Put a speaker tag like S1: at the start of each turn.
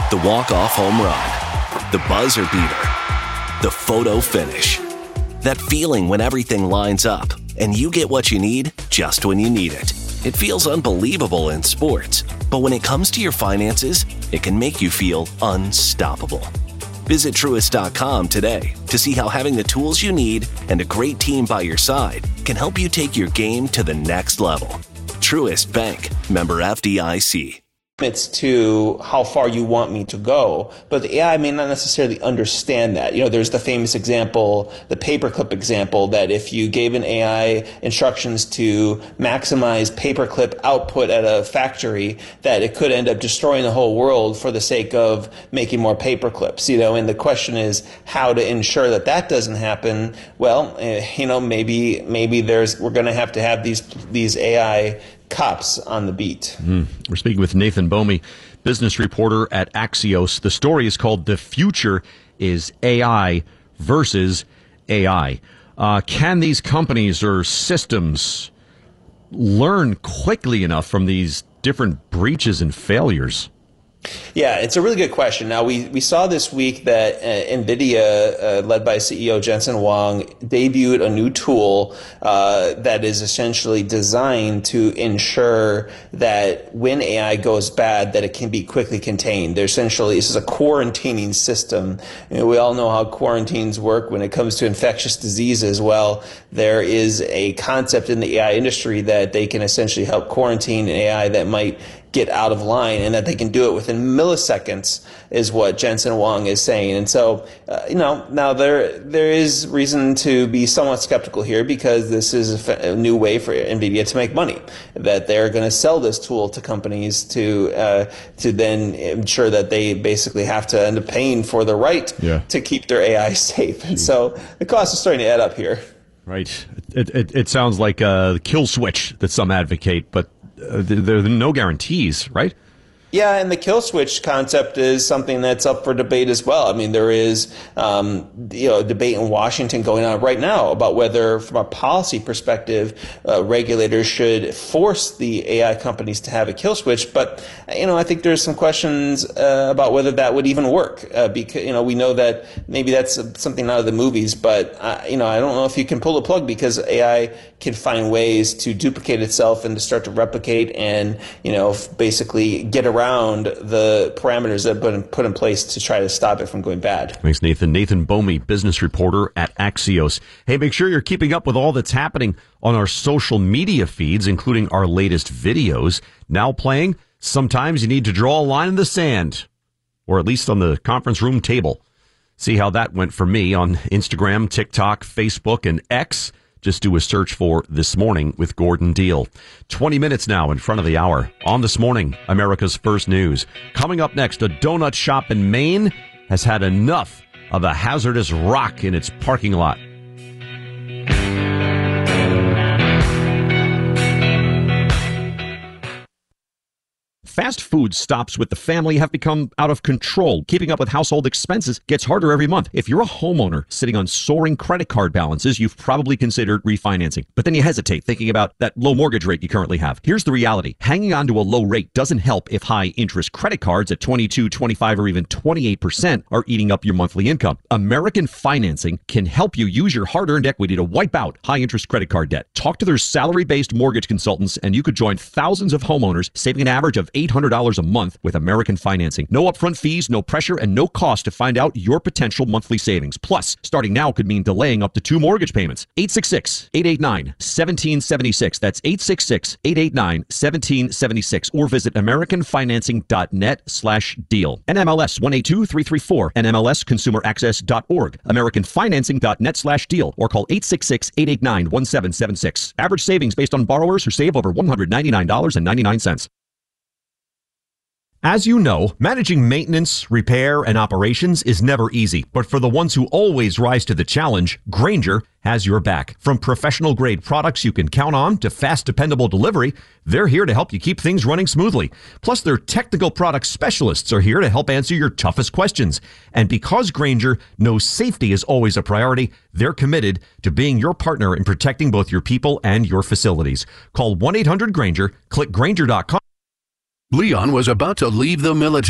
S1: The walk-off home run. The buzzer beater. The photo finish. That feeling when everything lines up and you get what you need just when you need it. It feels unbelievable in sports, but when it comes to your finances, it can make you feel unstoppable. Visit Truist.com today to see how having the tools you need and a great team by your side can help you take your game to the next level. Truist Bank, member FDIC.
S2: It's to how far you want me to go, but the AI may not necessarily understand that. There's the famous example, the paperclip example, that if you gave an AI instructions to maximize paperclip output at a factory, that it could end up destroying the whole world for the sake of making more paperclips. And the question is how to ensure that that doesn't happen. Well, maybe we're going to have these AI cops on the beat.
S3: We're speaking with Nathan Bomey, business reporter at Axios. The story is called "The Future is AI versus AI." Can these companies or systems learn quickly enough from these different breaches and failures?
S2: Yeah, it's a really good question. Now, we saw this week that NVIDIA, led by CEO Jensen Huang, debuted a new tool that is essentially designed to ensure that when AI goes bad, that it can be quickly contained. This is a quarantining system. We all know how quarantines work when it comes to infectious diseases. Well, there is a concept in the AI industry that they can essentially help quarantine an AI that might get out of line, and that they can do it within milliseconds, is what Jensen Huang is saying. And so, now there is reason to be somewhat skeptical here, because this is a new way for NVIDIA to make money, that they're going to sell this tool to companies to then ensure that they basically have to end up paying for the right to keep their AI safe. And so the cost is starting to add up here.
S3: Right. It sounds like a kill switch that some advocate, but there are no guarantees, right?
S2: Yeah, and the kill switch concept is something that's up for debate as well. I mean, there is debate in Washington going on right now about whether, from a policy perspective, regulators should force the AI companies to have a kill switch. But I think there's some questions about whether that would even work, because we know that maybe that's something out of the movies, but I don't know if you can pull the plug, because AI can find ways to duplicate itself and to start to replicate and basically get around the parameters that have been put in place to try to stop it from going bad.
S3: Thanks, Nathan. Nathan Bomey, business reporter at Axios. Hey, make sure you're keeping up with all that's happening on our social media feeds, including our latest videos. Now playing, sometimes you need to draw a line in the sand, or at least on the conference room table. See how that went for me on Instagram, TikTok, Facebook, and X. Just do a search for This Morning with Gordon Deal. 20 minutes now in front of the hour. On This Morning, America's First News. Coming up next, a donut shop in Maine has had enough of a hazardous rock in its parking lot. Fast food stops with the family have become out of control. Keeping up with household expenses gets harder every month. If you're a homeowner sitting on soaring credit card balances, you've probably considered refinancing. But then you hesitate, thinking about that low mortgage rate you currently have. Here's the reality. Hanging on to a low rate doesn't help if high interest credit cards at 22, 25, or even 28% are eating up your monthly income. American Financing can help you use your hard-earned equity to wipe out high interest credit card debt. Talk to their salary-based mortgage consultants, and you could join thousands of homeowners, saving an average of $800 a month with American Financing. No upfront fees, no pressure, and no cost to find out your potential monthly savings. Plus, starting now could mean delaying up to 2 mortgage payments. 866-889-1776. That's 866-889-1776. Or visit AmericanFinancing.net/deal. NMLS 182334. NMLSConsumerAccess.org. AmericanFinancing.net/deal. Or call 866-889-1776. Average savings based on borrowers who save over $199.99. As you know, managing maintenance, repair, and operations is never easy. But for the ones who always rise to the challenge, Grainger has your back. From professional-grade products you can count on to fast, dependable delivery, they're here to help you keep things running smoothly. Plus, their technical product specialists are here to help answer your toughest questions. And because Grainger knows safety is always a priority, they're committed to being your partner in protecting both your people and your facilities. Call 1-800-GRAINGER, click Grainger.com.
S4: Leon was about to leave the military.